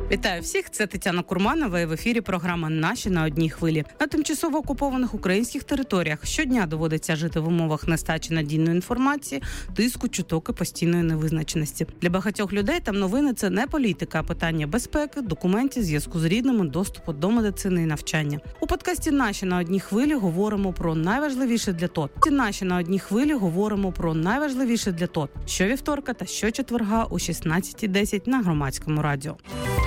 Вітаю всіх, це Тетяна Курманова і в ефірі програма «Наші на одній хвилі». На тимчасово окупованих українських територіях щодня доводиться жити в умовах нестачі надійної інформації, тиску, чуток і постійної невизначеності. Для багатьох людей там новини – це не політика, а питання безпеки, документів, зв'язку з рідними, доступу до медицини і навчання. У подкасті «Наші на одній хвилі» говоримо про найважливіше для ТОТ. «Наші на одній хвилі» говоримо про найважливіше для ТОТ. Щовівторка та щочетверга о 16:10 на Громадському радіо.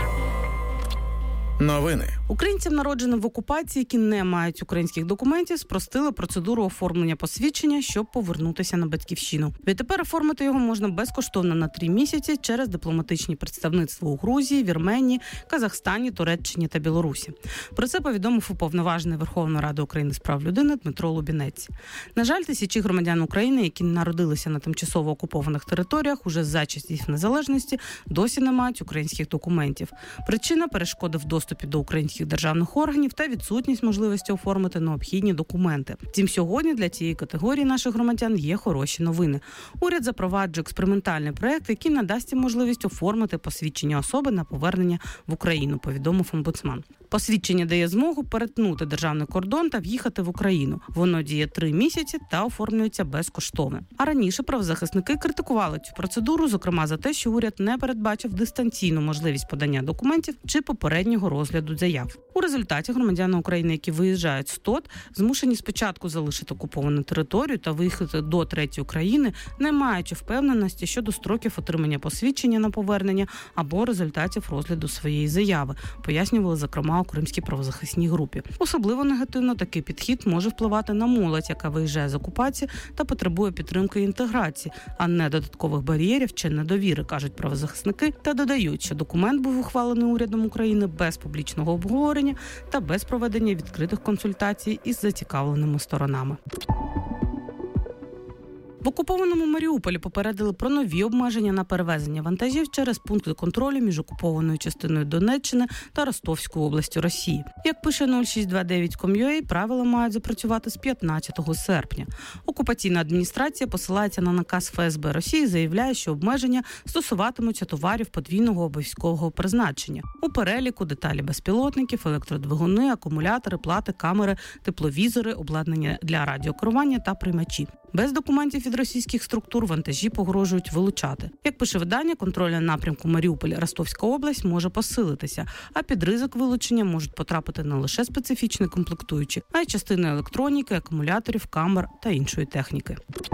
Новини. Українцям, народженим в окупації, які не мають українських документів, спростили процедуру оформлення посвідчення, щоб повернутися на батьківщину. Відтепер оформити його можна безкоштовно на 3 місяці через дипломатичні представництва у Грузії, Вірменії, Казахстані, Туреччині та Білорусі. Про це повідомив уповноважений Верховної Ради України з прав людини Дмитро Лубінець. На жаль, тисячі громадян України, які народилися на тимчасово окупованих територіях уже за часів незалежності, досі не мають українських документів. Причина – перешкоди в доступі до українських державних органів та відсутність можливості оформити необхідні документи. Втім, сьогодні для цієї категорії наших громадян є хороші новини. Уряд запроваджує експериментальний проект, який надасть їм можливість оформити посвідчення особи на повернення в Україну, повідомив омбудсман. Посвідчення дає змогу перетнути державний кордон та в'їхати в Україну. Воно діє 3 місяці та оформлюється безкоштовно. А раніше правозахисники критикували цю процедуру, зокрема за те, що уряд не передбачив дистанційну можливість подання документів чи попереднього розгляду заяв. У результаті громадяни України, які виїжджають з ТОТ, змушені спочатку залишити окуповану територію та виїхати до третьої країни, не маючи впевненості щодо строків отримання посвідчення на повернення або результатів розгляду своєї заяви, пояснювали, зокрема, у Кримській правозахисній групі. Особливо негативно такий підхід може впливати на молодь, яка виїжджає з окупації та потребує підтримки і інтеграції, а не додаткових бар'єрів чи недовіри, кажуть правозахисники, та додають, що документ був ухвалений урядом України без публічного обговорення та без проведення відкритих консультацій із зацікавленими сторонами. В окупованому Маріуполі попередили про нові обмеження на перевезення вантажів через пункти контролю між окупованою частиною Донеччини та Ростовською областю Росії. Як пише 0629.com.ua, правила мають запрацювати з 15 серпня. Окупаційна адміністрація посилається на наказ ФСБ Росії, заявляє, що обмеження стосуватимуться товарів подвійного обов'язкового призначення. У переліку деталі безпілотників, електродвигуни, акумулятори, плати, камери, тепловізори, обладнання для радіокерування та приймачі. Без документів від російських структур вантажі погрожують вилучати. Як пише видання, контроль на напрямку Маріуполь-Ростовська область може посилитися, а під ризик вилучення можуть потрапити не лише специфічні комплектуючі, а й частини електроніки, акумуляторів, камер та іншої техніки.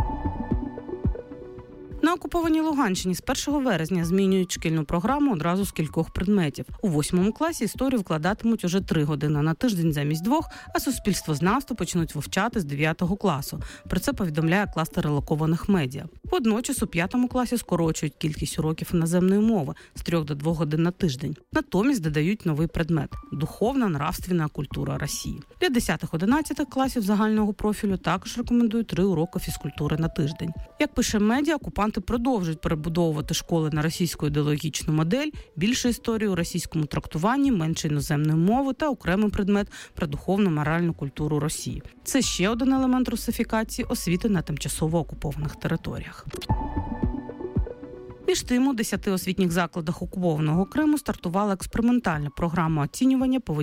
На окупованій Луганщині з 1 вересня змінюють шкільну програму одразу з кількох предметів. У 8 класі історію вкладатимуть уже 3 години на тиждень замість 2, а суспільствознавство почнуть вивчати з 9 класу. Про це повідомляє кластер релокованих медіа. Водночас у 5 класі скорочують кількість уроків іноземної мови з 3 до 2 годин на тиждень. Натомість додають новий предмет – духовна, нравственна культура Росії. Для 10-11 класів загального профілю також рекомендують 3 уроки фізкультури на тиждень. Як пише медіа, окупанти продовжують перебудовувати школи на російську ідеологічну модель, більше історії у російському трактуванні, менше іноземної мови та окремий предмет про духовну моральну культуру Росії. Це ще один елемент русифікації освіти на тимчасово окупованих територіях. Між тим, у 10 освітніх закладах окупованого Криму стартувала експериментальна програма оцінювання поведінки